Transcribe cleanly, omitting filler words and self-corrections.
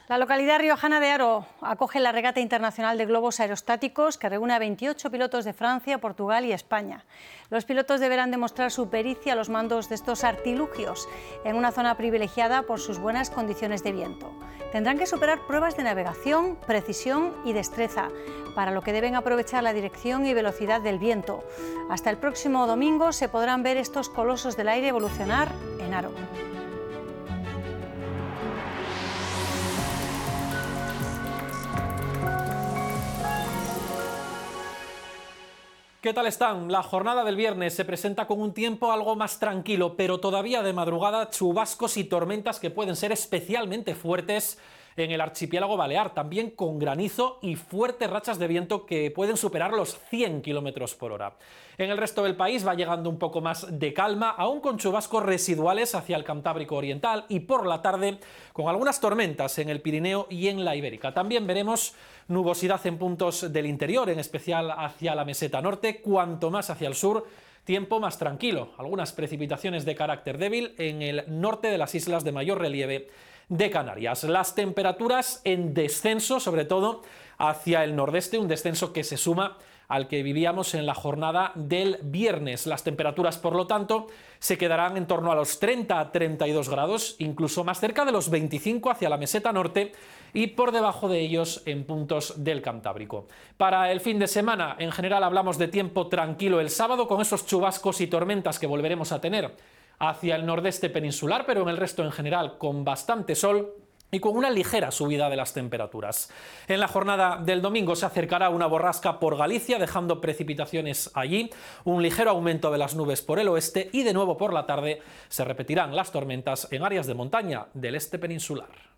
La localidad riojana de Haro acoge la regata internacional de globos aerostáticos que reúne a 28 pilotos de Francia, Portugal y España. Los pilotos deberán demostrar su pericia a los mandos de estos artilugios en una zona privilegiada por sus buenas condiciones de viento. Tendrán que superar pruebas de navegación, precisión y destreza, para lo que deben aprovechar la dirección y velocidad del viento. Hasta el próximo domingo se podrán ver estos colosos del aire evolucionar en Haro. ¿Qué tal están? La jornada del viernes se presenta con un tiempo algo más tranquilo, pero todavía de madrugada chubascos y tormentas que pueden ser especialmente fuertes en el archipiélago balear, también con granizo y fuertes rachas de viento que pueden superar los 100 km por hora. En el resto del país va llegando un poco más de calma, aún con chubascos residuales hacia el Cantábrico Oriental y por la tarde con algunas tormentas en el Pirineo y en la Ibérica. También veremos nubosidad en puntos del interior, en especial hacia la meseta norte, cuanto más hacia el sur, tiempo más tranquilo. Algunas precipitaciones de carácter débil en el norte de las islas de mayor relieve de Canarias. Las temperaturas en descenso, sobre todo hacia el nordeste, un descenso que se suma al que vivíamos en la jornada del viernes. Las temperaturas, por lo tanto, se quedarán en torno a los 30 a 32 grados, incluso más cerca de los 25 hacia la meseta norte y por debajo de ellos en puntos del Cantábrico. Para el fin de semana, en general, hablamos de tiempo tranquilo el sábado, con esos chubascos y tormentas que volveremos a tener hacia el nordeste peninsular, pero en el resto en general con bastante sol y con una ligera subida de las temperaturas. En la jornada del domingo se acercará una borrasca por Galicia, dejando precipitaciones allí, un ligero aumento de las nubes por el oeste y de nuevo por la tarde se repetirán las tormentas en áreas de montaña del este peninsular.